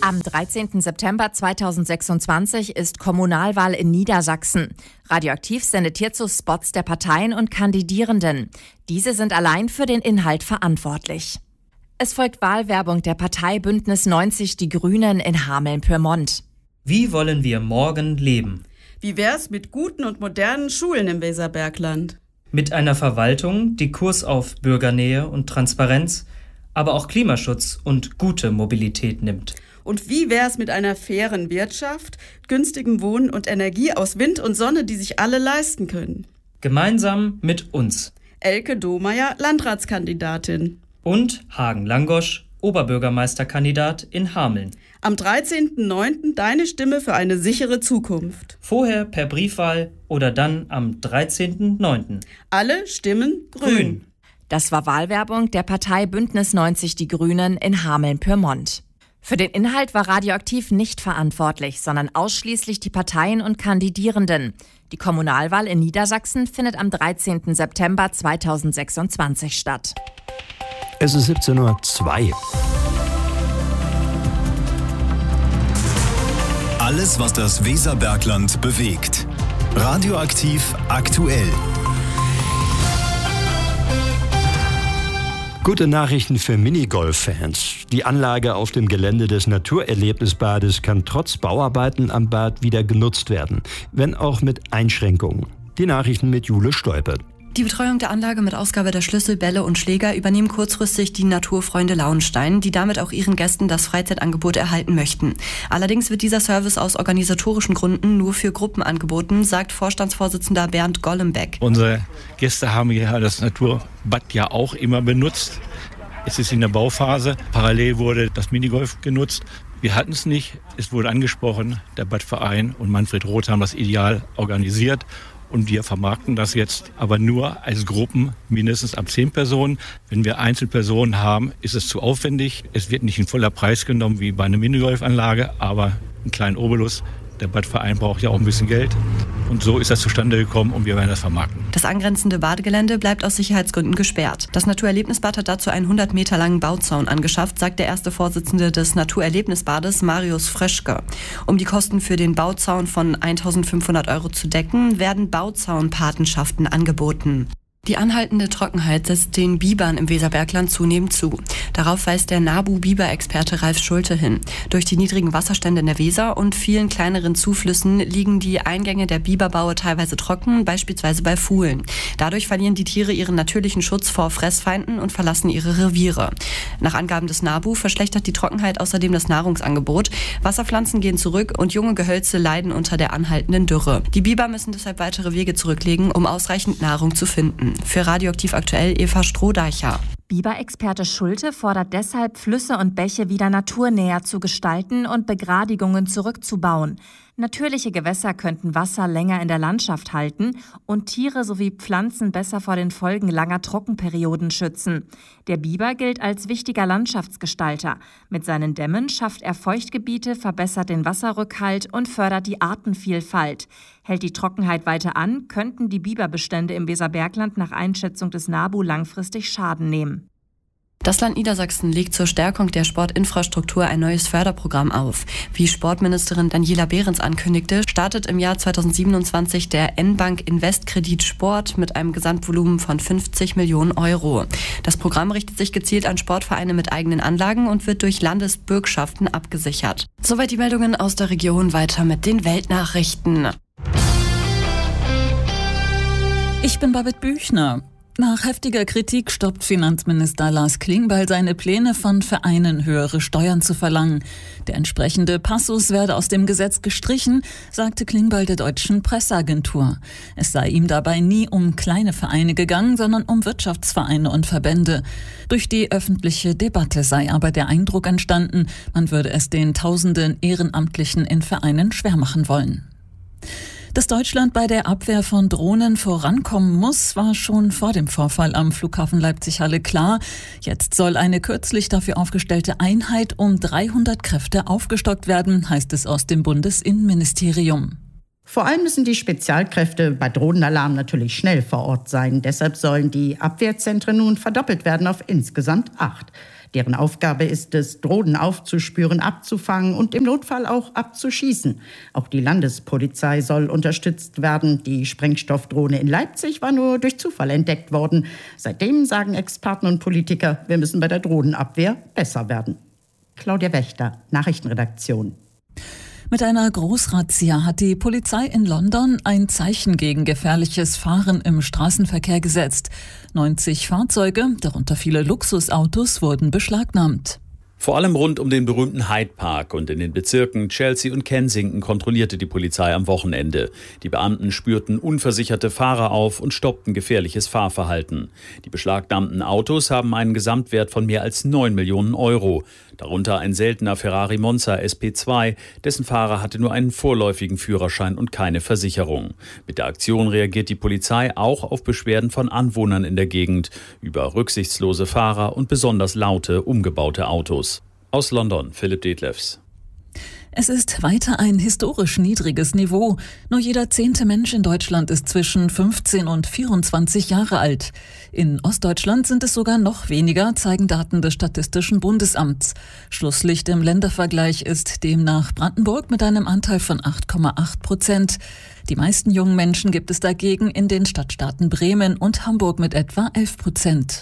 Am 13. September 2026 ist Kommunalwahl in Niedersachsen. Radioaktiv sendet hierzu Spots der Parteien und Kandidierenden. Diese sind allein für den Inhalt verantwortlich. Es folgt Wahlwerbung der Partei Bündnis 90 Die Grünen in Hameln-Pyrmont. Wie wollen wir morgen leben? Wie wär's mit guten und modernen Schulen im Weserbergland? Mit einer Verwaltung, die Kurs auf Bürgernähe und Transparenz, aber auch Klimaschutz und gute Mobilität nimmt. Und wie wär's mit einer fairen Wirtschaft, günstigem Wohnen und Energie aus Wind und Sonne, die sich alle leisten können? Gemeinsam mit uns. Elke Domeyer, Landratskandidatin. Und Hagen Langosch, Oberbürgermeisterkandidat in Hameln. Am 13.09. deine Stimme für eine sichere Zukunft. Vorher per Briefwahl oder dann am 13.09. Alle stimmen grün. Das war Wahlwerbung der Partei Bündnis 90 Die Grünen in Hameln-Pyrmont. Für den Inhalt war Radioaktiv nicht verantwortlich, sondern ausschließlich die Parteien und Kandidierenden. Die Kommunalwahl in Niedersachsen findet am 13. September 2026 statt. Es ist 17:02 Uhr. Alles, was das Weserbergland bewegt. Radioaktiv aktuell. Gute Nachrichten für Minigolf-Fans. Die Anlage auf dem Gelände des Naturerlebnisbades kann trotz Bauarbeiten am Bad wieder genutzt werden, wenn auch mit Einschränkungen. Die Nachrichten mit Jule Stolpe. Die Betreuung der Anlage mit Ausgabe der Schlüssel, Bälle und Schläger übernehmen kurzfristig die Naturfreunde Lauenstein, die damit auch ihren Gästen das Freizeitangebot erhalten möchten. Allerdings wird dieser Service aus organisatorischen Gründen nur für Gruppen angeboten, sagt Vorstandsvorsitzender Bernd Gollenbeck. Unsere Gäste haben ja das Naturbad ja auch immer benutzt. Es ist in der Bauphase. Parallel wurde das Minigolf genutzt. Wir hatten es nicht. Es wurde angesprochen. Der Badverein und Manfred Roth haben das ideal organisiert. Und wir vermarkten das jetzt aber nur als Gruppen, mindestens ab 10 Personen. Wenn wir Einzelpersonen haben, ist es zu aufwendig. Es wird nicht in voller Preis genommen wie bei einer Minigolfanlage, aber einen kleinen Obolus. Der Badverein braucht ja auch ein bisschen Geld. Und so ist das zustande gekommen und wir werden das vermarkten. Das angrenzende Badegelände bleibt aus Sicherheitsgründen gesperrt. Das Naturerlebnisbad hat dazu einen 100 Meter langen Bauzaun angeschafft, sagt der erste Vorsitzende des Naturerlebnisbades, Marius Fröschke. Um die Kosten für den Bauzaun von 1.500 € zu decken, werden Bauzaunpatenschaften angeboten. Die anhaltende Trockenheit setzt den Bibern im Weserbergland zunehmend zu. Darauf weist der NABU-Biber-Experte Ralf Schulte hin. Durch die niedrigen Wasserstände in der Weser und vielen kleineren Zuflüssen liegen die Eingänge der Biberbaue teilweise trocken, beispielsweise bei Fuhlen. Dadurch verlieren die Tiere ihren natürlichen Schutz vor Fressfeinden und verlassen ihre Reviere. Nach Angaben des NABU verschlechtert die Trockenheit außerdem das Nahrungsangebot. Wasserpflanzen gehen zurück und junge Gehölze leiden unter der anhaltenden Dürre. Die Biber müssen deshalb weitere Wege zurücklegen, um ausreichend Nahrung zu finden. Für Radioaktiv aktuell Eva Strohdeicher. Biber-Experte Schulte fordert deshalb, Flüsse und Bäche wieder naturnäher zu gestalten und Begradigungen zurückzubauen. Natürliche Gewässer könnten Wasser länger in der Landschaft halten und Tiere sowie Pflanzen besser vor den Folgen langer Trockenperioden schützen. Der Biber gilt als wichtiger Landschaftsgestalter. Mit seinen Dämmen schafft er Feuchtgebiete, verbessert den Wasserrückhalt und fördert die Artenvielfalt. Hält die Trockenheit weiter an, könnten die Biberbestände im Weserbergland nach Einschätzung des NABU langfristig Schaden nehmen. Das Land Niedersachsen legt zur Stärkung der Sportinfrastruktur ein neues Förderprogramm auf. Wie Sportministerin Daniela Behrens ankündigte, startet im Jahr 2027 der N-Bank Investkredit Sport mit einem Gesamtvolumen von 50 Millionen €. Das Programm richtet sich gezielt an Sportvereine mit eigenen Anlagen und wird durch Landesbürgschaften abgesichert. Soweit die Meldungen aus der Region, weiter mit den Weltnachrichten. Ich bin Babette Büchner. Nach heftiger Kritik stoppt Finanzminister Lars Klingbeil seine Pläne, von Vereinen höhere Steuern zu verlangen. Der entsprechende Passus werde aus dem Gesetz gestrichen, sagte Klingbeil der deutschen Presseagentur. Es sei ihm dabei nie um kleine Vereine gegangen, sondern um Wirtschaftsvereine und Verbände. Durch die öffentliche Debatte sei aber der Eindruck entstanden, man würde es den tausenden Ehrenamtlichen in Vereinen schwer machen wollen. Dass Deutschland bei der Abwehr von Drohnen vorankommen muss, war schon vor dem Vorfall am Flughafen Leipzig-Halle klar. Jetzt soll eine kürzlich dafür aufgestellte Einheit um 300 Kräfte aufgestockt werden, heißt es aus dem Bundesinnenministerium. Vor allem müssen die Spezialkräfte bei Drohnenalarm natürlich schnell vor Ort sein. Deshalb sollen die Abwehrzentren nun verdoppelt werden auf insgesamt 8. Deren Aufgabe ist es, Drohnen aufzuspüren, abzufangen und im Notfall auch abzuschießen. Auch die Landespolizei soll unterstützt werden. Die Sprengstoffdrohne in Leipzig war nur durch Zufall entdeckt worden. Seitdem sagen Experten und Politiker, wir müssen bei der Drohnenabwehr besser werden. Claudia Wächter, Nachrichtenredaktion. Mit einer Großrazzia hat die Polizei in London ein Zeichen gegen gefährliches Fahren im Straßenverkehr gesetzt. 90 Fahrzeuge, darunter viele Luxusautos, wurden beschlagnahmt. Vor allem rund um den berühmten Hyde Park und in den Bezirken Chelsea und Kensington kontrollierte die Polizei am Wochenende. Die Beamten spürten unversicherte Fahrer auf und stoppten gefährliches Fahrverhalten. Die beschlagnahmten Autos haben einen Gesamtwert von mehr als 9 Millionen Euro. Darunter ein seltener Ferrari Monza SP2, dessen Fahrer hatte nur einen vorläufigen Führerschein und keine Versicherung. Mit der Aktion reagiert die Polizei auch auf Beschwerden von Anwohnern in der Gegend über rücksichtslose Fahrer und besonders laute, umgebaute Autos. Aus London, Philipp Detlefs. Es ist weiter ein historisch niedriges Niveau. Nur jeder 10. Mensch in Deutschland ist zwischen 15 und 24 Jahre alt. In Ostdeutschland sind es sogar noch weniger, zeigen Daten des Statistischen Bundesamts. Schlusslicht im Ländervergleich ist demnach Brandenburg mit einem Anteil von 8,8%. Die meisten jungen Menschen gibt es dagegen in den Stadtstaaten Bremen und Hamburg mit etwa 11%.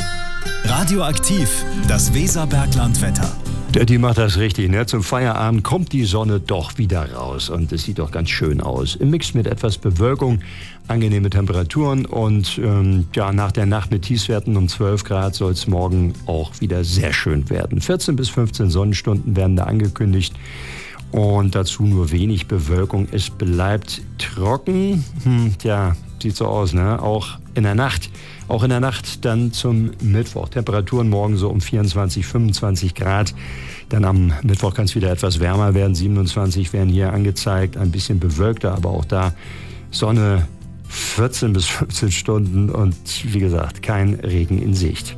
Radioaktiv, das Weserberglandwetter. Die macht das richtig, ne? Zum Feierabend kommt die Sonne doch wieder raus und es sieht doch ganz schön aus. Im Mix mit etwas Bewölkung, angenehme Temperaturen und nach der Nacht mit Tiefstwerten um 12 Grad soll es morgen auch wieder sehr schön werden. 14 bis 15 Sonnenstunden werden da angekündigt. Und dazu nur wenig Bewölkung. Es bleibt trocken. Sieht so aus, ne? Auch in der Nacht dann zum Mittwoch. Temperaturen morgen so um 24, 25 Grad. Dann am Mittwoch kann es wieder etwas wärmer werden. 27 werden hier angezeigt. Ein bisschen bewölkter, aber auch da Sonne 14 bis 15 Stunden und wie gesagt, kein Regen in Sicht.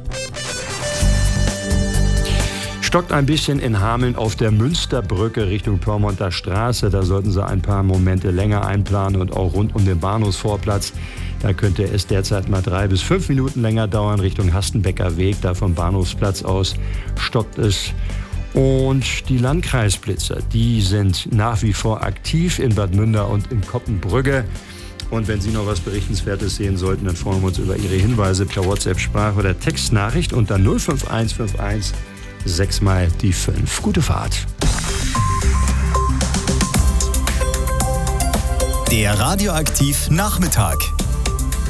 Stockt ein bisschen in Hameln auf der Münsterbrücke Richtung Pyrmonter Straße. Da sollten Sie ein paar Momente länger einplanen und auch rund um den Bahnhofsvorplatz. Da könnte es derzeit mal 3 bis 5 Minuten länger dauern Richtung Hastenbecker Weg. Da vom Bahnhofsplatz aus stockt es. Und die Landkreisblitzer, die sind nach wie vor aktiv in Bad Münder und in Koppenbrügge. Und wenn Sie noch was Berichtenswertes sehen sollten, dann freuen wir uns über Ihre Hinweise per WhatsApp-Sprach- oder Textnachricht unter 05151 6 mal die 5. Gute Fahrt. Der Radioaktiv Nachmittag.